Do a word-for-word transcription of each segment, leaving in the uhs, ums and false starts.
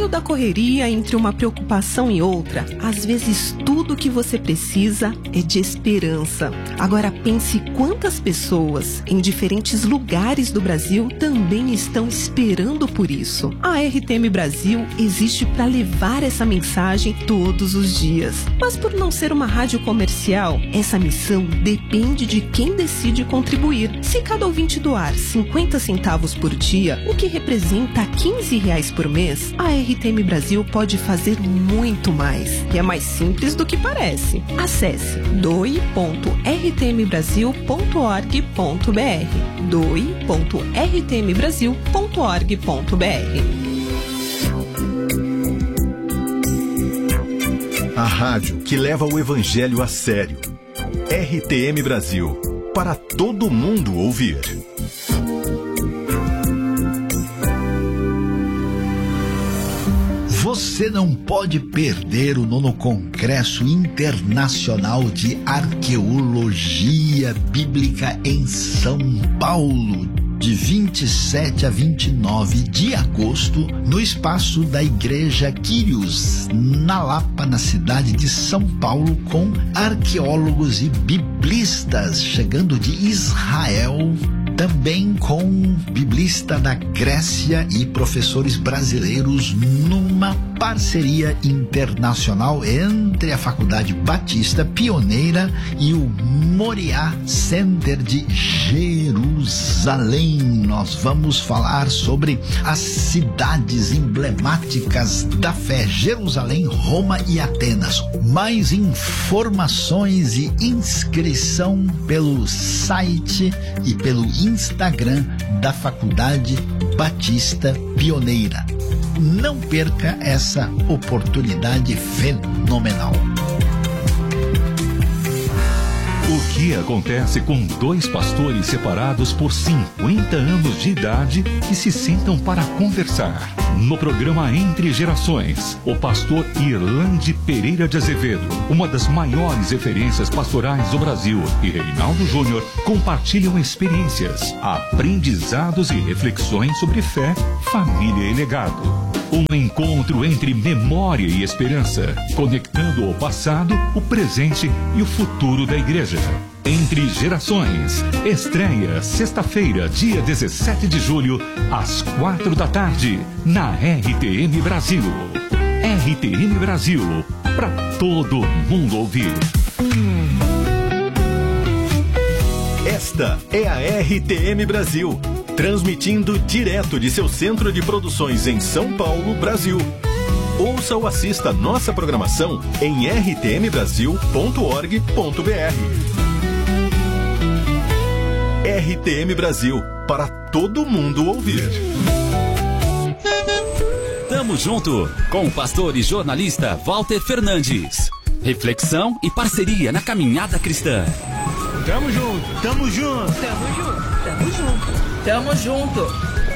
meio da correria, entre uma preocupação e outra, às vezes tudo que você precisa é de esperança. Agora pense quantas pessoas em diferentes lugares do Brasil também estão esperando por isso. A R T M Brasil existe para levar essa mensagem todos os dias. Mas por não ser uma rádio comercial, essa missão depende de quem decide contribuir. Se cada ouvinte doar cinquenta centavos por dia, o que representa quinze reais por mês, a R T M Brasil pode fazer muito mais. E é mais simples do que parece. Acesse doe ponto r t m brasil ponto org ponto b r doe ponto r t m brasil ponto org ponto b r. A rádio que leva o evangelho a sério. R T M Brasil, para todo mundo ouvir. Você não pode perder o nono Congresso Internacional de Arqueologia Bíblica em São Paulo, de vinte e sete a vinte e nove de agosto, no espaço da Igreja Quírios, na Lapa, na cidade de São Paulo, com arqueólogos e biblistas chegando de Israel, também com biblista da Grécia e professores brasileiros, numa parceria internacional entre a Faculdade Batista Pioneira e o Moriá Center de Jerusalém. Nós vamos falar sobre as cidades emblemáticas da fé: Jerusalém, Roma e Atenas. Mais informações e inscrição pelo site e pelo Instagram da Faculdade Batista Pioneira. Não perca essa oportunidade fenomenal. O que acontece com dois pastores separados por cinquenta anos de idade que se sentam para conversar? No programa Entre Gerações, o pastor Irlande Pereira de Azevedo, uma das maiores referências pastorais do Brasil, e Reinaldo Júnior compartilham experiências, aprendizados e reflexões sobre fé, família e legado. Um encontro entre memória e esperança, conectando o passado, o presente e o futuro da igreja. Entre Gerações, estreia sexta-feira, dia dezessete de julho, às quatro da tarde, na R T M Brasil. R T M Brasil, para todo mundo ouvir. Esta é a R T M Brasil, transmitindo direto de seu centro de produções em São Paulo, Brasil. Ouça ou assista nossa programação em r t m brasil ponto org ponto b r. R T M Brasil, para todo mundo ouvir. Tamo junto com o pastor e jornalista Walter Fernandes. Reflexão e parceria na caminhada cristã. Tamo junto, tamo junto, tamo junto, tamo junto, tamo junto.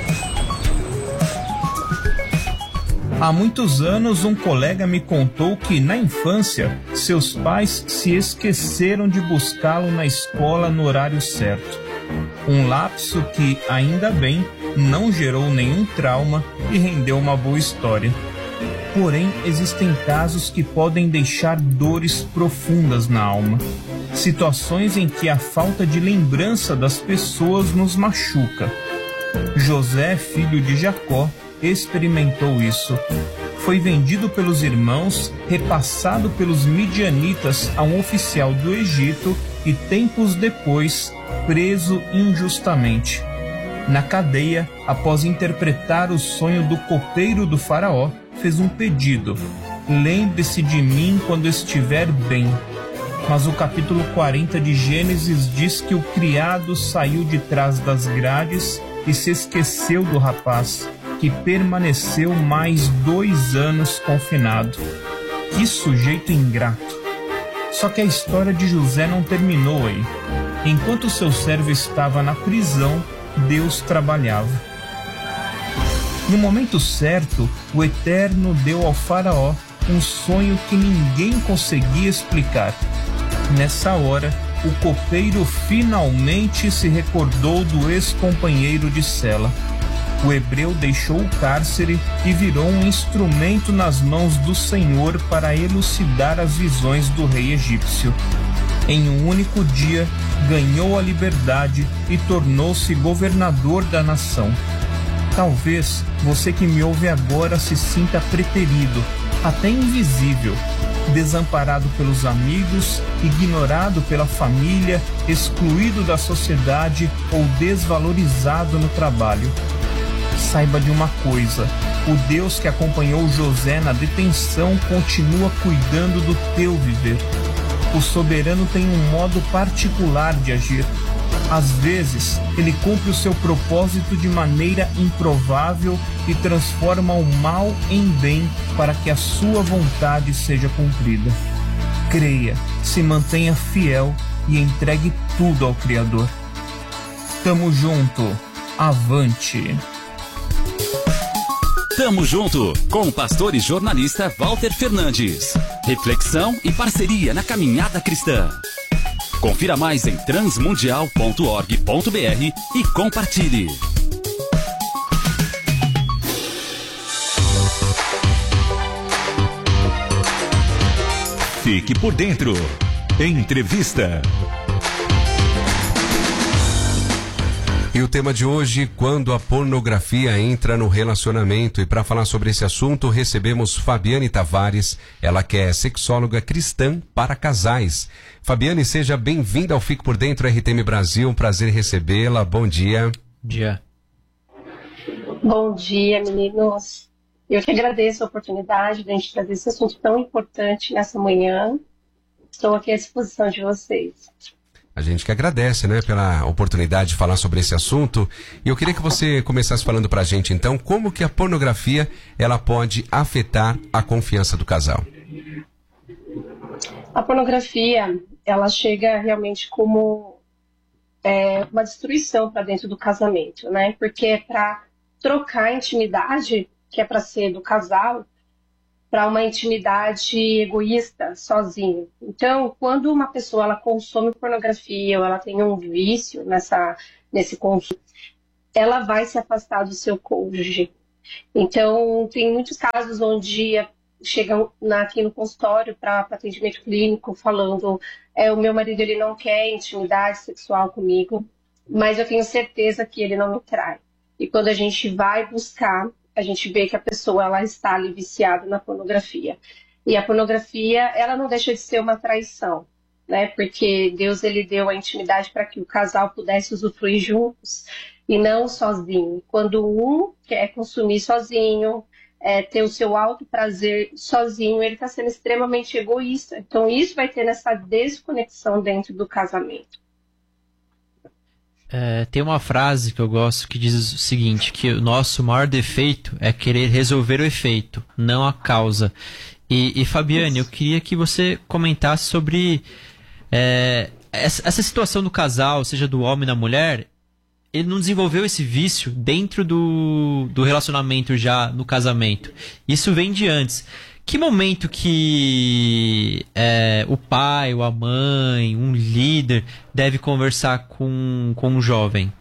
Há muitos anos, um colega me contou que, na infância, seus pais se esqueceram de buscá-lo na escola no horário certo. Um lapso que, ainda bem, não gerou nenhum trauma e rendeu uma boa história. Porém, existem casos que podem deixar dores profundas na alma. Situações em que a falta de lembrança das pessoas nos machuca. José, filho de Jacó, experimentou isso. Foi vendido pelos irmãos, repassado pelos midianitas a um oficial do Egito e, tempos depois, preso injustamente. Na cadeia, após interpretar o sonho do copeiro do faraó, fez um pedido: lembre-se de mim quando estiver bem. Mas o capítulo quarenta de Gênesis diz que o criado saiu de trás das grades e se esqueceu do rapaz, que permaneceu mais dois anos confinado. Que sujeito ingrato! Só que a história de José não terminou aí. Enquanto seu servo estava na prisão, Deus trabalhava. No momento certo, o Eterno deu ao faraó um sonho que ninguém conseguia explicar. Nessa hora, o copeiro finalmente se recordou do ex-companheiro de cela. O hebreu deixou o cárcere e virou um instrumento nas mãos do Senhor para elucidar as visões do rei egípcio. Em um único dia, ganhou a liberdade e tornou-se governador da nação. Talvez você que me ouve agora se sinta preterido, até invisível, desamparado pelos amigos, ignorado pela família, excluído da sociedade ou desvalorizado no trabalho. Saiba de uma coisa: o Deus que acompanhou José na detenção continua cuidando do teu viver. O soberano tem um modo particular de agir. Às vezes, ele cumpre o seu propósito de maneira improvável e transforma o mal em bem para que a sua vontade seja cumprida. Creia, se mantenha fiel e entregue tudo ao Criador. Tamo junto. Avante. Tamo junto com o pastor e jornalista Walter Fernandes. Reflexão e parceria na caminhada cristã. Confira mais em transmundial ponto org ponto br e compartilhe. Fique por dentro. Entrevista. E o tema de hoje, quando a pornografia entra no relacionamento. E para falar sobre esse assunto, recebemos Fabiane Tavares, ela que é sexóloga cristã para casais. Fabiane, seja bem-vinda ao Fique por Dentro R T M Brasil, um prazer recebê-la. Bom dia. Bom dia. Bom dia, meninos. Eu que agradeço a oportunidade de a gente trazer esse assunto tão importante nessa manhã. Estou aqui à disposição de vocês. A gente que agradece, né, pela oportunidade de falar sobre esse assunto. E eu queria que você começasse falando pra gente, então, como que a pornografia, ela pode afetar a confiança do casal. A pornografia, ela chega realmente como é, uma destruição para dentro do casamento, né? Porque é para trocar a intimidade, que é para ser do casal, para uma intimidade egoísta, sozinho. Então, quando uma pessoa ela consome pornografia ou ela tem um vício nessa, nesse consumo, ela vai se afastar do seu cônjuge. Então, tem muitos casos onde chegam na, aqui no consultório para atendimento clínico falando é, o meu marido ele não quer intimidade sexual comigo, mas eu tenho certeza que ele não me trai. E quando a gente vai buscar, a gente vê que a pessoa ela está ali viciada na pornografia. E a pornografia, ela não deixa de ser uma traição, né? Porque Deus ele deu a intimidade para que o casal pudesse usufruir juntos e não sozinho. Quando um quer consumir sozinho, é, ter o seu alto prazer sozinho, ele está sendo extremamente egoísta. Então isso vai ter essa desconexão dentro do casamento. É, tem uma frase que eu gosto que diz o seguinte, que o nosso maior defeito é querer resolver o efeito, não a causa. E, e Fabiane, eu queria que você comentasse sobre é, essa, essa situação do casal, seja do homem e da mulher, ele não desenvolveu esse vício dentro do, do relacionamento já no casamento. Isso vem de antes. Que momento que é, o pai ou a mãe, um líder, deve conversar com, com um jovem?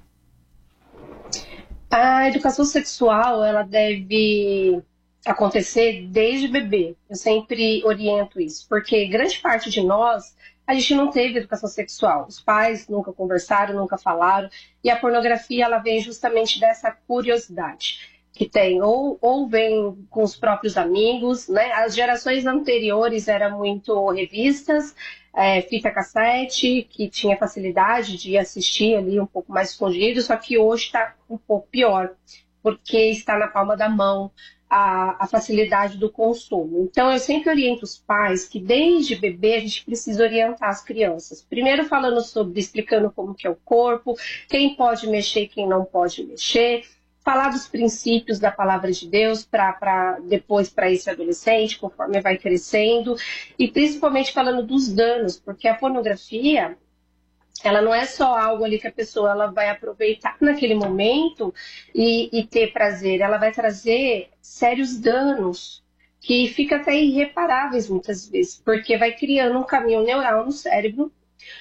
A educação sexual, ela deve acontecer desde bebê. Eu sempre oriento isso, porque grande parte de nós, a gente não teve educação sexual. Os pais nunca conversaram, nunca falaram, e a pornografia, ela vem justamente dessa curiosidade que tem, ou, ou vem com os próprios amigos, né? As gerações anteriores eram muito revistas, é, fita cassete, que tinha facilidade de assistir ali um pouco mais escondido, só que hoje está um pouco pior, porque está na palma da mão a, a facilidade do consumo. Então eu sempre oriento os pais que desde bebê a gente precisa orientar as crianças. Primeiro falando sobre, explicando como que é o corpo, quem pode mexer e quem não pode mexer, falar dos princípios da palavra de Deus para depois para esse adolescente, conforme vai crescendo, e principalmente falando dos danos, porque a pornografia, ela não é só algo ali que a pessoa ela vai aproveitar naquele momento e, e ter prazer, ela vai trazer sérios danos que fica até irreparáveis muitas vezes, porque vai criando um caminho neural no cérebro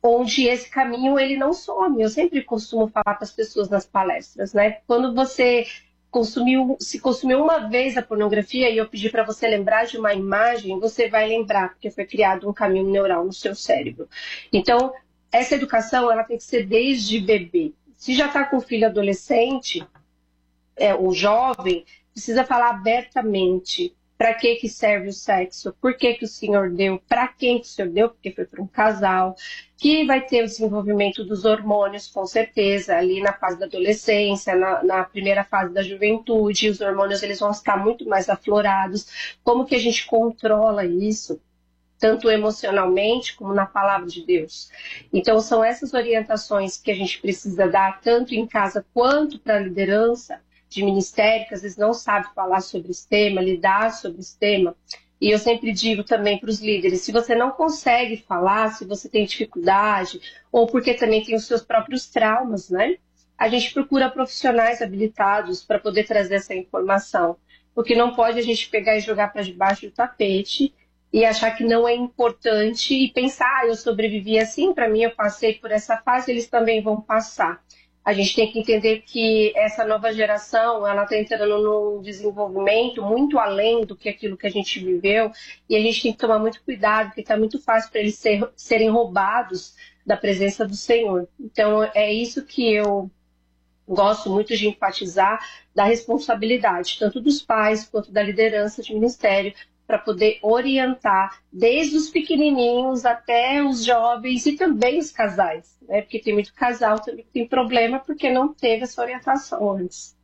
onde esse caminho ele não some. Eu sempre costumo falar para as pessoas nas palestras, né? Quando você consumiu, se consumiu uma vez a pornografia e eu pedir para você lembrar de uma imagem, você vai lembrar, porque foi criado um caminho neural no seu cérebro. Então, essa educação ela tem que ser desde bebê. Se já está com filho adolescente, é, o jovem, precisa falar abertamente para que, que serve o sexo, por que, que o Senhor deu, para quem que o Senhor deu, porque foi para um casal, que vai ter o desenvolvimento dos hormônios, com certeza, ali na fase da adolescência, na, na primeira fase da juventude, os hormônios eles vão estar muito mais aflorados. Como que a gente controla isso? Tanto emocionalmente como na palavra de Deus. Então, são essas orientações que a gente precisa dar, tanto em casa quanto para a liderança de ministério, que às vezes não sabe falar sobre esse tema, lidar sobre esse tema. E eu sempre digo também para os líderes, se você não consegue falar, se você tem dificuldade, ou porque também tem os seus próprios traumas, né? A gente procura profissionais habilitados para poder trazer essa informação. Porque não pode a gente pegar e jogar para debaixo do tapete e achar que não é importante e pensar, ah, eu sobrevivi assim, para mim eu passei por essa fase, eles também vão passar. A gente tem que entender que essa nova geração, ela está entrando num desenvolvimento muito além do que aquilo que a gente viveu, e a gente tem que tomar muito cuidado, porque está muito fácil para eles ser, serem roubados da presença do Senhor. Então, é isso que eu gosto muito de enfatizar, da responsabilidade, tanto dos pais quanto da liderança de ministério, para poder orientar desde os pequenininhos até os jovens e também os casais, né? Porque tem muito casal também que tem problema porque não teve essa orientação antes.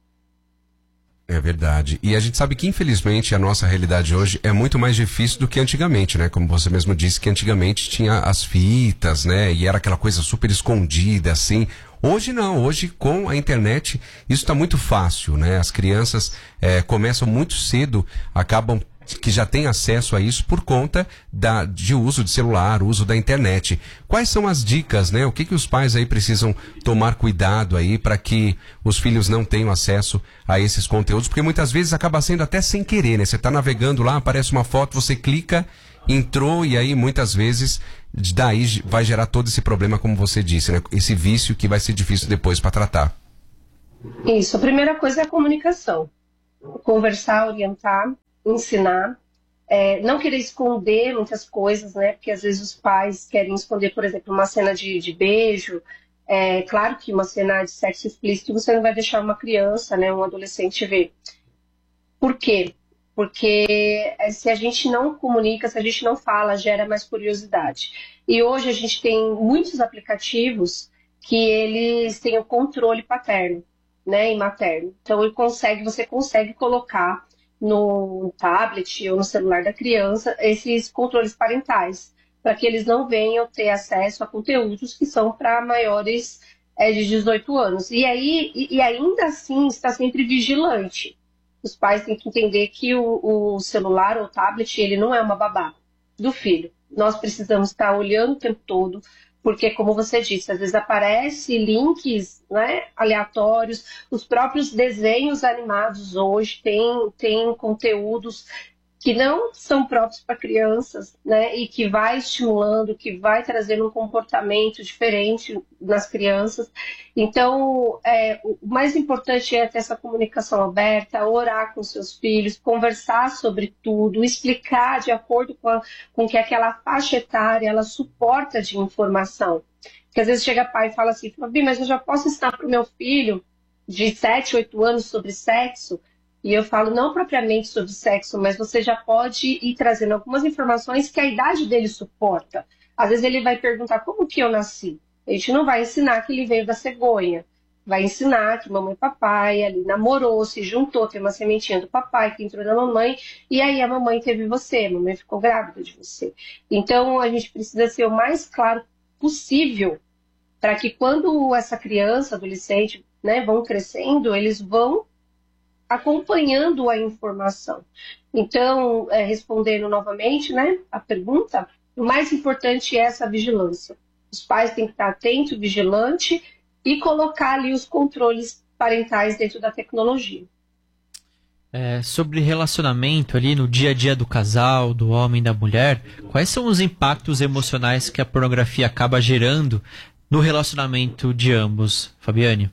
É verdade. E a gente sabe que, infelizmente, a nossa realidade hoje é muito mais difícil do que antigamente, né? Como você mesmo disse, que antigamente tinha as fitas, né? E era aquela coisa super escondida, assim. Hoje não, hoje com a internet isso está muito fácil, né? As crianças é, começam muito cedo, acabam que já tem acesso a isso por conta da, de uso de celular, uso da internet. Quais são as dicas, né? O que, que os pais aí precisam tomar cuidado aí para que os filhos não tenham acesso a esses conteúdos? Porque muitas vezes acaba sendo até sem querer, né? Você está navegando lá, aparece uma foto, você clica, entrou e aí muitas vezes daí vai gerar todo esse problema, como você disse, né? Esse vício que vai ser difícil depois para tratar. Isso, a primeira coisa é a comunicação. Conversar, orientar, ensinar, é, não querer esconder muitas coisas, né? Porque às vezes os pais querem esconder, por exemplo, uma cena de, de beijo. É claro que uma cena de sexo explícito você não vai deixar uma criança, né, um adolescente ver. Por quê? Porque se a gente não comunica, se a gente não fala, gera mais curiosidade. E hoje a gente tem muitos aplicativos que eles têm o controle paterno, né, e materno. Então ele consegue, você consegue colocar no tablet ou no celular da criança esses controles parentais, para que eles não venham ter acesso a conteúdos que são para maiores é, de dezoito anos. E, aí, e, e ainda assim está sempre vigilante. Os pais têm que entender que o, o celular ou o tablet ele não é uma babá do filho. Nós precisamos estar olhando o tempo todo, porque, como você disse, às vezes aparece links, né, aleatórios, os próprios desenhos animados hoje têm, têm conteúdos que não são próprios para crianças, né, e que vai estimulando, que vai trazendo um comportamento diferente nas crianças. Então, é, o mais importante é ter essa comunicação aberta, orar com seus filhos, conversar sobre tudo, explicar de acordo com, a, com que aquela faixa etária ela suporta de informação. Porque às vezes chega pai e fala assim, Fabi, mas eu já posso ensinar para o meu filho de sete, oito anos sobre sexo? E eu falo não propriamente sobre sexo, mas você já pode ir trazendo algumas informações que a idade dele suporta. Às vezes ele vai perguntar como que eu nasci. A gente não vai ensinar que ele veio da cegonha. Vai ensinar que mamãe e papai ali namorou, se juntou, tem uma sementinha do papai que entrou na mamãe, e aí a mamãe teve você, a mamãe ficou grávida de você. Então a gente precisa ser o mais claro possível para que quando essa criança, adolescente, né, vão crescendo, eles vão acompanhando a informação. Então, é, respondendo novamente, né, a pergunta, o mais importante é essa vigilância. Os pais têm que estar atentos, vigilantes e colocar ali os controles parentais dentro da tecnologia. É, sobre relacionamento ali no dia a dia do casal, do homem e da mulher, quais são os impactos emocionais que a pornografia acaba gerando no relacionamento de ambos, Fabiane?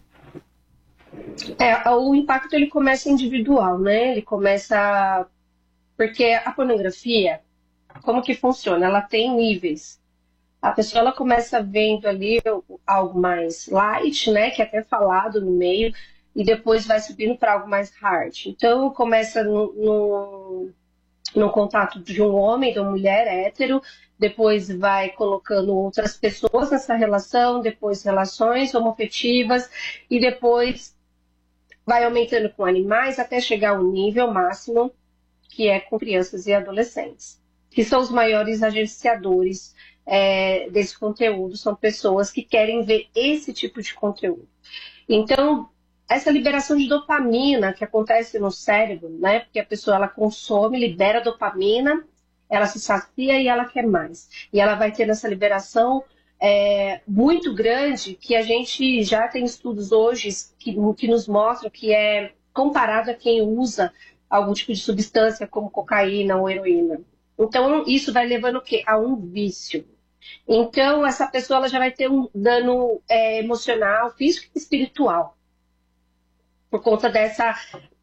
É, o impacto ele começa individual, né? Ele começa porque a pornografia, como que funciona? Ela tem níveis. A pessoa ela começa vendo ali algo mais light, né? Que é até falado no meio. E depois vai subindo para algo mais hard. Então, começa no, no, no contato de um homem, de uma mulher hétero, depois vai colocando outras pessoas nessa relação, depois relações homoafetivas, e depois vai aumentando com animais até chegar ao nível máximo, que é com crianças e adolescentes, que são os maiores agenciadores é, desse conteúdo, são pessoas que querem ver esse tipo de conteúdo. Então, essa liberação de dopamina que acontece no cérebro, né? Porque a pessoa ela consome, libera dopamina, ela se sacia e ela quer mais. E ela vai tendo essa liberação é, muito grande que a gente já tem estudos hoje que, que nos mostram que é comparado a quem usa algum tipo de substância como cocaína ou heroína. Então isso vai levando o quê? A um vício. Então essa pessoa ela já vai ter um dano é, emocional, físico e espiritual. Por conta dessa,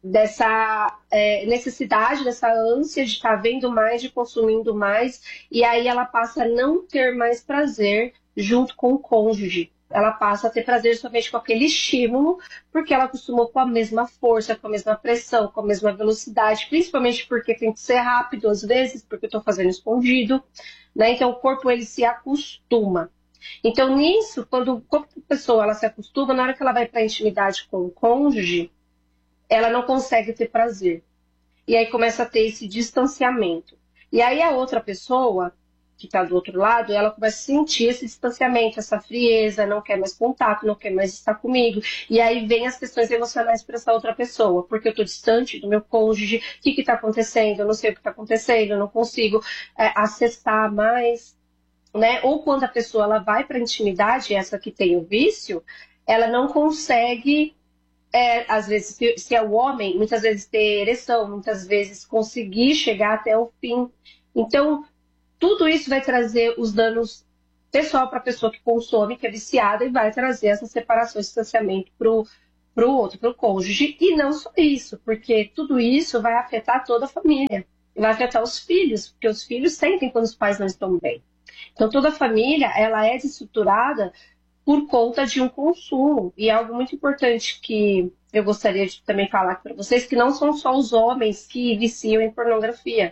dessa é, necessidade, dessa ânsia de estar vendo mais, de consumindo mais, e aí ela passa a não ter mais prazer junto com o cônjuge. Ela passa a ter prazer somente com aquele estímulo, porque ela acostumou com a mesma força, com a mesma pressão, com a mesma velocidade, principalmente porque tem que ser rápido às vezes, porque eu estou fazendo escondido, né? Então o corpo ele se acostuma. Então, nisso, quando a pessoa ela se acostuma, na hora que ela vai para a intimidade com o cônjuge, ela não consegue ter prazer. E aí começa a ter esse distanciamento. E aí a outra pessoa, que está do outro lado, ela começa a sentir esse distanciamento, essa frieza, não quer mais contato, não quer mais estar comigo. E aí vem as questões emocionais para essa outra pessoa, porque eu estou distante do meu cônjuge, o que está acontecendo? Eu não sei o que está acontecendo, eu não consigo é, acessar mais. Né? Ou quando a pessoa ela vai para a intimidade, essa que tem o vício, ela não consegue, é, às vezes, se, se é o homem, muitas vezes ter ereção, muitas vezes conseguir chegar até o fim. Então, tudo isso vai trazer os danos pessoal para a pessoa que consome, que é viciada, e vai trazer essa separação, esse distanciamento para o outro, para o cônjuge. E não só isso, porque tudo isso vai afetar toda a família, vai afetar os filhos, porque os filhos sentem quando os pais não estão bem. Então, toda a família, ela é desestruturada por conta de um consumo. E algo muito importante que eu gostaria de também falar para vocês, que não são só os homens que viciam em pornografia.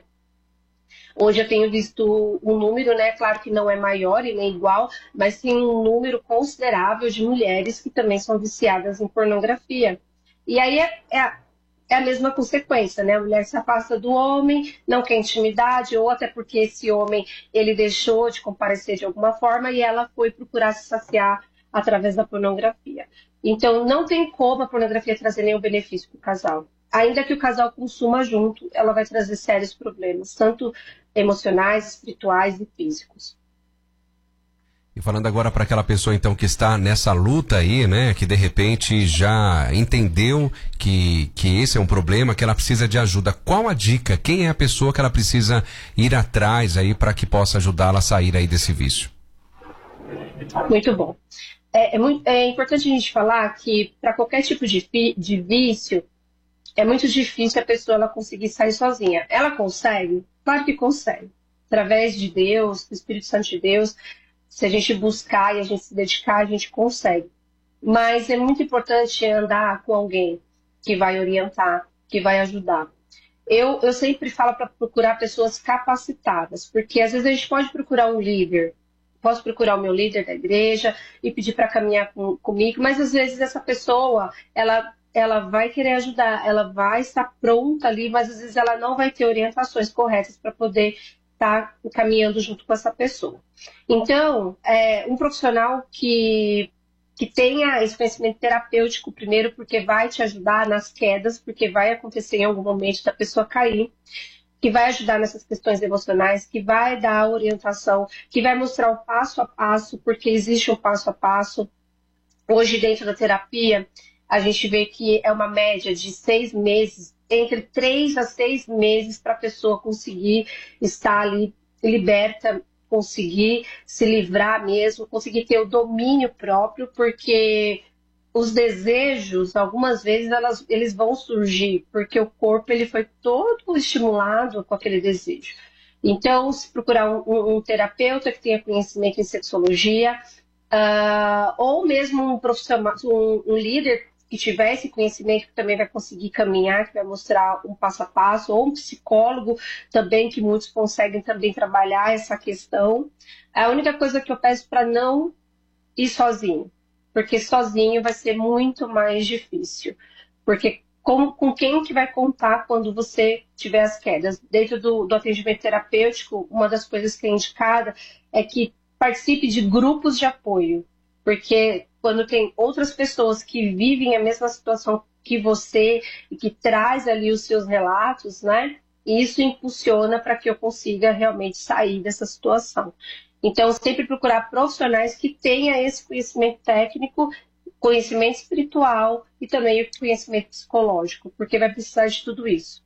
Hoje eu tenho visto um número, né, claro que não é maior e nem igual, mas tem um número considerável de mulheres que também são viciadas em pornografia. E aí é, é É a mesma consequência, né? A mulher se afasta do homem, não quer intimidade, ou até porque esse homem ele deixou de comparecer de alguma forma e ela foi procurar se saciar através da pornografia. Então, não tem como a pornografia trazer nenhum benefício para o casal. Ainda que o casal consuma junto, ela vai trazer sérios problemas, tanto emocionais, espirituais e físicos. E falando agora para aquela pessoa então que está nessa luta aí, né, que de repente já entendeu que, que esse é um problema, que ela precisa de ajuda. Qual a dica? Quem é a pessoa que ela precisa ir atrás aí para que possa ajudá-la a sair aí desse vício? Muito bom. É, é, muito, é importante a gente falar que para qualquer tipo de, de vício, é muito difícil a pessoa ela conseguir sair sozinha. Ela consegue? Claro que consegue. Através de Deus, do Espírito Santo de Deus. Se a gente buscar e a gente se dedicar, a gente consegue. Mas é muito importante andar com alguém que vai orientar, que vai ajudar. Eu, eu sempre falo para procurar pessoas capacitadas, porque às vezes a gente pode procurar um líder. Posso procurar o meu líder da igreja e pedir para caminhar com, comigo, mas às vezes essa pessoa, ela, ela vai querer ajudar, ela vai estar pronta ali, mas às vezes ela não vai ter orientações corretas para poder tá caminhando junto com essa pessoa. Então, é, um profissional que, que tenha esse conhecimento terapêutico primeiro, porque vai te ajudar nas quedas, porque vai acontecer em algum momento da pessoa cair, que vai ajudar nessas questões emocionais, que vai dar orientação, que vai mostrar o passo a passo, porque existe um passo a passo. Hoje, dentro da terapia, a gente vê que é uma média de seis meses entre três a seis meses para a pessoa conseguir estar ali liberta, conseguir se livrar mesmo, conseguir ter o domínio próprio, porque os desejos, algumas vezes, elas, eles vão surgir, porque o corpo ele foi todo estimulado com aquele desejo. Então, se procurar um, um, um terapeuta que tenha conhecimento em sexologia, uh, ou mesmo um profissional, um, um líder que tiver esse conhecimento, que também vai conseguir caminhar, que vai mostrar um passo a passo, ou um psicólogo também, que muitos conseguem também trabalhar essa questão. A única coisa que eu peço para não ir sozinho, porque sozinho vai ser muito mais difícil. Porque com, com quem que vai contar quando você tiver as quedas? Dentro do, do atendimento terapêutico, uma das coisas que é indicada é que participe de grupos de apoio. Porque quando tem outras pessoas que vivem a mesma situação que você e que traz ali os seus relatos, né? Isso impulsiona para que eu consiga realmente sair dessa situação. Então, sempre procurar profissionais que tenham esse conhecimento técnico, conhecimento espiritual e também o conhecimento psicológico, porque vai precisar de tudo isso.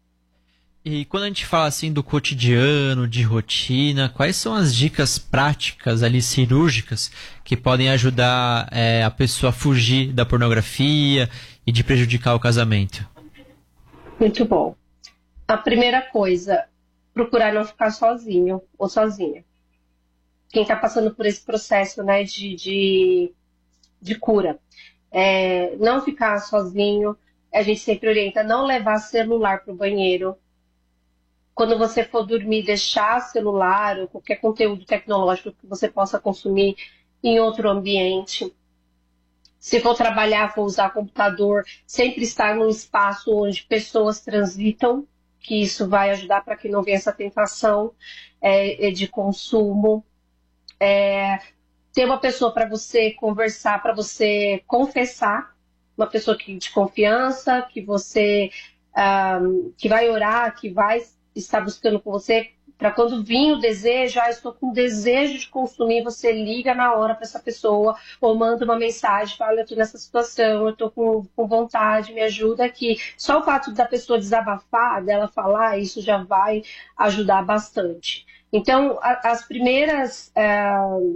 E quando a gente fala assim do cotidiano, de rotina, quais são as dicas práticas ali, cirúrgicas, que podem ajudar é, a pessoa a fugir da pornografia e de prejudicar o casamento? Muito bom. A primeira coisa, procurar não ficar sozinho ou sozinha. Quem está passando por esse processo, né, de, de, de cura. É, não ficar sozinho, a gente sempre orienta não levar celular para o banheiro. Quando você for dormir, deixar celular ou qualquer conteúdo tecnológico que você possa consumir em outro ambiente. Se for trabalhar, for usar computador, sempre estar num espaço onde pessoas transitam, que isso vai ajudar para que não venha essa tentação é, de consumo. É, ter uma pessoa para você conversar, para você confessar, uma pessoa que, de confiança, que você um, que vai orar, que vai estar buscando com você, para quando vir o desejo, ah, estou com desejo de consumir, você liga na hora para essa pessoa, ou manda uma mensagem, fala, eu estou nessa situação, eu estou com, com vontade, me ajuda aqui. Só o fato da pessoa desabafar, dela falar, isso já vai ajudar bastante. Então, a, as primeiras é,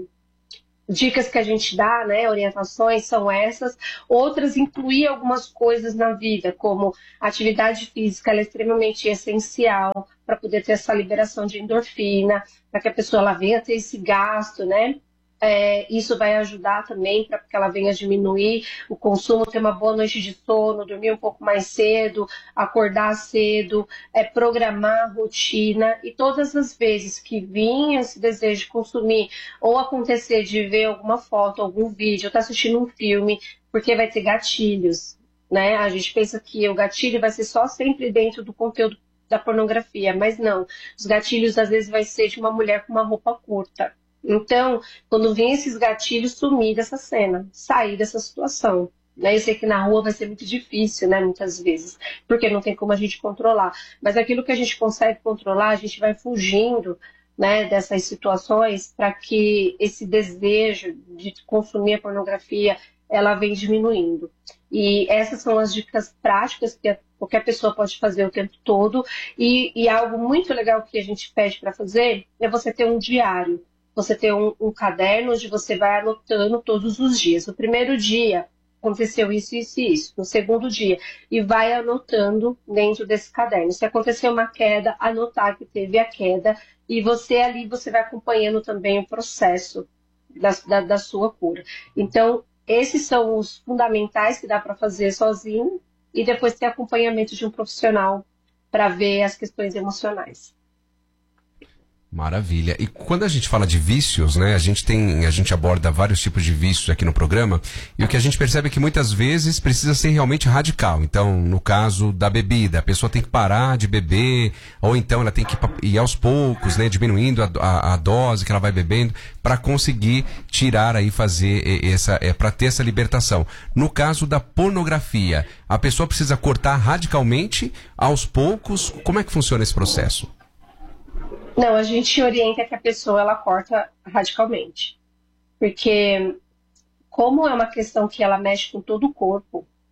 dicas que a gente dá, né, orientações, são essas. Outras, incluir algumas coisas na vida, como atividade física, ela é extremamente essencial para poder ter essa liberação de endorfina, para que a pessoa ela venha ter esse gasto, né? É, isso vai ajudar também para que ela venha diminuir o consumo, ter uma boa noite de sono, dormir um pouco mais cedo, acordar cedo, é, programar a rotina. E todas as vezes que vinha esse desejo de consumir, ou acontecer de ver alguma foto, algum vídeo, ou estar tá assistindo um filme, porque vai ter gatilhos, né? A gente pensa que o gatilho vai ser só sempre dentro do conteúdo da pornografia, mas não. Os gatilhos às vezes vai ser de uma mulher com uma roupa curta. Então, quando vem esses gatilhos, sumir dessa cena, sair dessa situação. Né? Eu sei que na rua vai ser muito difícil, né, muitas vezes, porque não tem como a gente controlar. Mas aquilo que a gente consegue controlar, a gente vai fugindo, né, dessas situações para que esse desejo de consumir a pornografia, ela vem diminuindo. E essas são as dicas práticas que qualquer pessoa pode fazer o tempo todo. E, e algo muito legal que a gente pede para fazer é você ter um diário. Você ter um, um caderno onde você vai anotando todos os dias. No primeiro dia, aconteceu isso, isso e isso. No segundo dia, e vai anotando dentro desse caderno. Se aconteceu uma queda, anotar que teve a queda. E você ali, você vai acompanhando também o processo da, da, da sua cura. Então, esses são os fundamentais que dá para fazer sozinho. E depois ter acompanhamento de um profissional para ver as questões emocionais. Maravilha. E quando a gente fala de vícios, né, a gente tem, a gente aborda vários tipos de vícios aqui no programa, e o que a gente percebe é que muitas vezes precisa ser realmente radical. Então, no caso da bebida, a pessoa tem que parar de beber, ou então ela tem que ir aos poucos, né, diminuindo a, a, a dose que ela vai bebendo, para conseguir tirar aí, fazer essa, é, para ter essa libertação. No caso da pornografia, a pessoa precisa cortar radicalmente, aos poucos. Como é que funciona esse processo? Não, a gente orienta que a pessoa ela corta radicalmente. Porque como é uma questão que ela mexe com todo o corpo,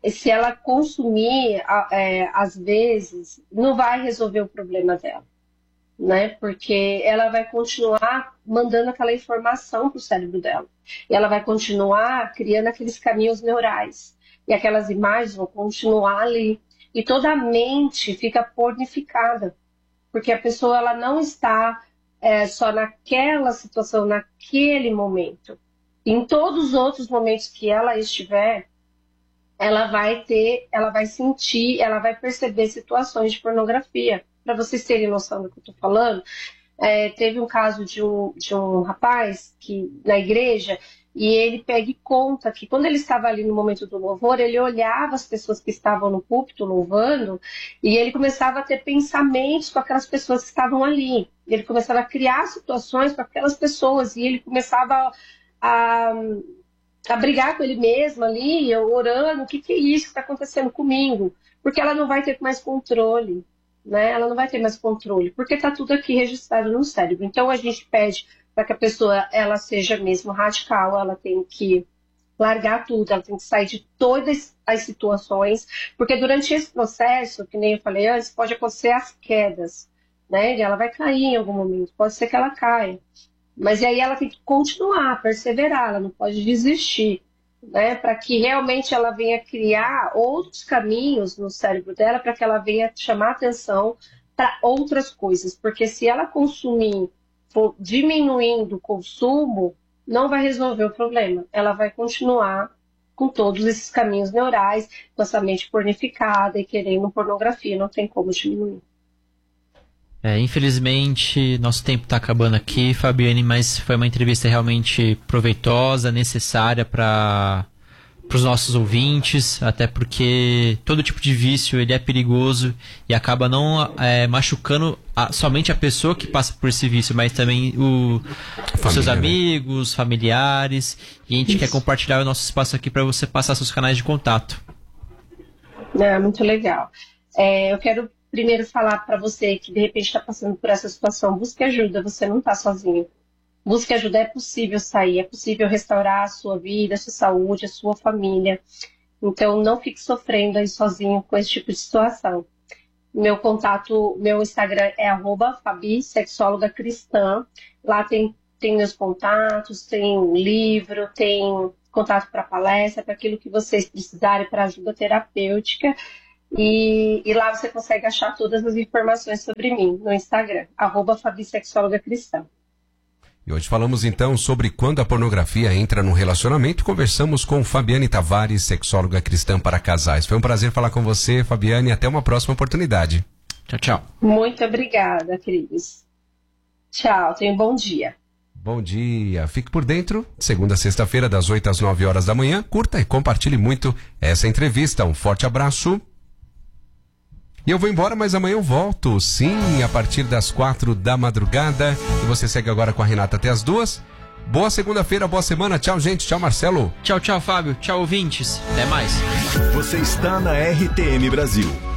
se ela consumir, é, às vezes, não vai resolver o problema dela, né? Porque ela vai continuar mandando aquela informação para o cérebro dela. E ela vai continuar criando aqueles caminhos neurais. E aquelas imagens vão continuar ali. E toda a mente fica pornificada. Porque a pessoa ela não está é, só naquela situação, naquele momento. Em todos os outros momentos que ela estiver, ela vai ter, ela vai sentir, ela vai perceber situações de pornografia. Para vocês terem noção do que eu estou falando, é, teve um caso de um, de um rapaz que, na igreja, e ele pega e conta que quando ele estava ali no momento do louvor, ele olhava as pessoas que estavam no púlpito louvando e ele começava a ter pensamentos com aquelas pessoas que estavam ali. Ele começava a criar situações com aquelas pessoas e ele começava a... a a brigar com ele mesmo ali, orando, o que, que é isso que está acontecendo comigo? Porque ela não vai ter mais controle, né? Ela não vai ter mais controle, porque está tudo aqui registrado no cérebro. Então a gente pede para que a pessoa ela seja mesmo radical, ela tem que largar tudo, ela tem que sair de todas as situações, porque durante esse processo, que nem eu falei antes, pode acontecer as quedas, né? Ela vai cair em algum momento, pode ser que ela caia. Mas aí ela tem que continuar, perseverar, ela não pode desistir, né? Para que realmente ela venha criar outros caminhos no cérebro dela, para que ela venha chamar atenção para outras coisas. Porque se ela consumir, for diminuindo o consumo, não vai resolver o problema. Ela vai continuar com todos esses caminhos neurais, com essa mente pornificada e querendo pornografia, não tem como diminuir. É, infelizmente, nosso tempo está acabando aqui, Fabiane, mas foi uma entrevista realmente proveitosa, necessária para os nossos ouvintes, até porque todo tipo de vício ele é perigoso e acaba não é, machucando a, somente a pessoa que passa por esse vício, mas também o, os seus amigos, né? Familiares, e a gente Isso. quer compartilhar o nosso espaço aqui para você passar seus canais de contato. É, muito legal. É, eu quero primeiro falar para você que de repente está passando por essa situação, busque ajuda, você não está sozinho. Busque ajuda, é possível sair, é possível restaurar a sua vida, a sua saúde, a sua família. Então não fique sofrendo aí sozinho com esse tipo de situação. Meu contato, meu Instagram é arroba Fabi, sexóloga cristã. Lá tem, tem meus contatos, tem livro, tem contato para palestra, para aquilo que vocês precisarem, para ajuda terapêutica. E, e lá você consegue achar todas as informações sobre mim no Instagram, arroba Fabi Sexóloga Cristã. E hoje falamos então sobre quando a pornografia entra no relacionamento. Conversamos com Fabiane Tavares, sexóloga cristã para casais. Foi um prazer falar com você, Fabiane, e até uma próxima oportunidade. Tchau, tchau. Muito obrigada, queridos. Tchau, tenha um bom dia. Bom dia. Fique por dentro, segunda a sexta-feira, das oito às nove horas da manhã. Curta e compartilhe muito essa entrevista. Um forte abraço. E eu vou embora, mas amanhã eu volto, sim, a partir das quatro da madrugada. E você segue agora com a Renata até as duas. Boa segunda-feira, boa semana. Tchau, gente. Tchau, Marcelo. Tchau, tchau, Fábio. Tchau, ouvintes. Até mais. Você está na R T M Brasil.